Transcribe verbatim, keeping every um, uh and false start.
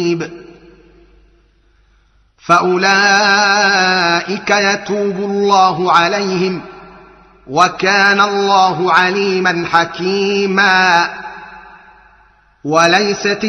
فأولئك يتوب الله عليهم وكان الله عليما حكيما. وليست